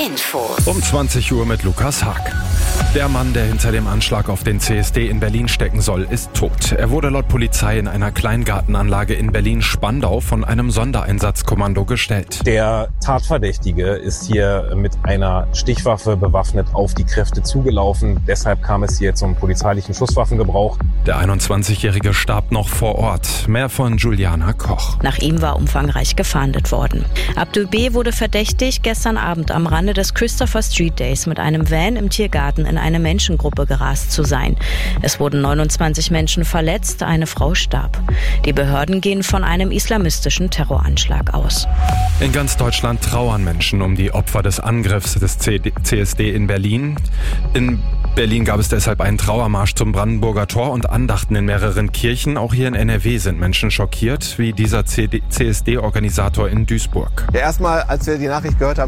Infos. Um 20 Uhr mit Lukas Haag. Der Mann, der hinter dem Anschlag auf den CSD in Berlin stecken soll, ist tot. Er wurde laut Polizei in einer Kleingartenanlage in Berlin-Spandau von einem Sondereinsatzkommando gestellt. Der Tatverdächtige ist hier mit einer Stichwaffe bewaffnet auf die Kräfte zugelaufen. Deshalb kam es hier zum polizeilichen Schusswaffengebrauch. Der 21-Jährige starb noch vor Ort. Mehr von Juliana Koch. Nach ihm war umfangreich gefahndet worden. Abdul B. wurde verdächtigt, gestern Abend am Rande des Christopher Street Days mit einem Van im Tiergarten in eine Menschengruppe gerast zu sein. Es wurden 29 Menschen verletzt, eine Frau starb. Die Behörden gehen von einem islamistischen Terroranschlag aus. In ganz Deutschland trauern Menschen um die Opfer des Angriffs des CSD in Berlin. In Berlin gab es deshalb einen Trauermarsch zum Brandenburger Tor und Andachten in mehreren Kirchen. Auch hier in NRW sind Menschen schockiert, wie dieser CSD-Organisator in Duisburg. Ja, erstmal, als wir die Nachricht gehört haben,